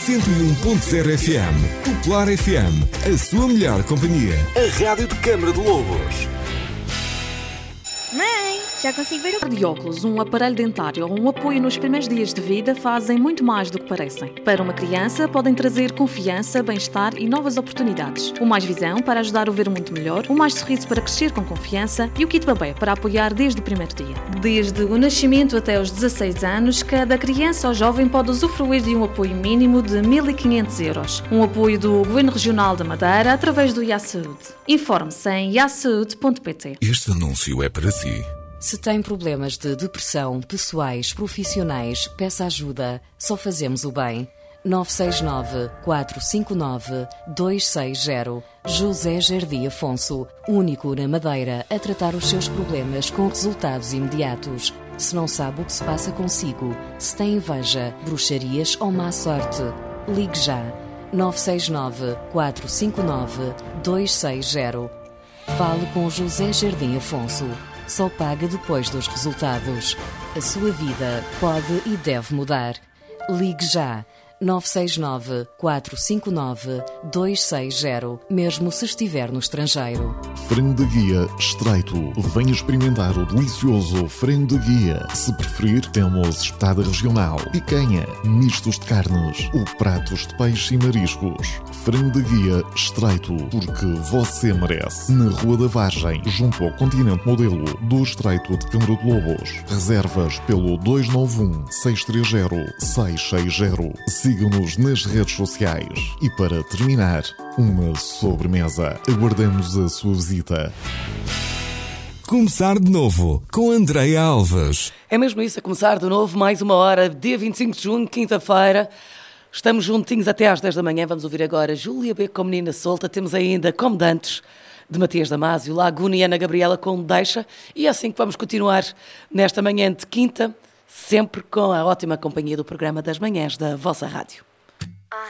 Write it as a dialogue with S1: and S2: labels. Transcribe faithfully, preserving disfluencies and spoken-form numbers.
S1: cento e um ponto zero F M. Popular F M, a sua melhor companhia. A rádio de Câmara de Lobos.
S2: Mãe, já consigo ver o...
S3: De óculos, um aparelho dentário ou um apoio nos primeiros dias de vida fazem muito mais do que parecem. Para uma criança, podem trazer confiança, bem-estar e novas oportunidades. O Mais Visão para ajudar a ver o mundo melhor, o Mais Sorriso para crescer com confiança e o Kit Babé para apoiar desde o primeiro dia. Desde o nascimento até os dezasseis anos, cada criança ou jovem pode usufruir de um apoio mínimo de mil e quinhentos euros. Um apoio do Governo Regional da Madeira através do I A Saúde. Informe-se em i a saúde ponto p t.
S1: Este anúncio é para si.
S4: Se tem problemas de depressão, pessoais, profissionais, peça ajuda. Só fazemos o bem. nove seis nove, quatro cinco nove, dois seis zero. José Jardim Afonso, único na Madeira a tratar os seus problemas com resultados imediatos. Se não sabe o que se passa consigo, se tem inveja, bruxarias ou má sorte, ligue já. nove seis nove, quatro cinco nove, dois seis zero. Fale com José Jardim Afonso. Só paga depois dos resultados. A sua vida pode e deve mudar. Ligue já. nove seis nove, quatro cinco nove, dois seis zero, mesmo se estiver no estrangeiro.
S5: Frango de guia estreito. Venha experimentar o delicioso frango de guia. Se preferir, temos espetada regional, picanha, mistos de carnes ou pratos de peixe e mariscos. Frango de guia estreito, porque você merece. Na Rua da Vargem, junto ao Continente Modelo do Estreito de Câmara de Lobos. Reservas pelo dois nove um, seis três zero, seis seis zero. Siga-nos nas redes sociais. E para terminar, uma sobremesa. Aguardamos a sua visita.
S1: Começar de novo com Andreia Alves.
S6: É mesmo isso, a começar de novo, mais uma hora, dia vinte e cinco de junho, quinta-feira. Estamos juntinhos até às dez da manhã. Vamos ouvir agora Júlia B com Menina Solta. Temos ainda Como Dantes, de Matias Damasio, Laguna e Ana Gabriela com Deixa. E é assim que vamos continuar nesta manhã de quinta, sempre com a ótima companhia do programa das manhãs da vossa rádio.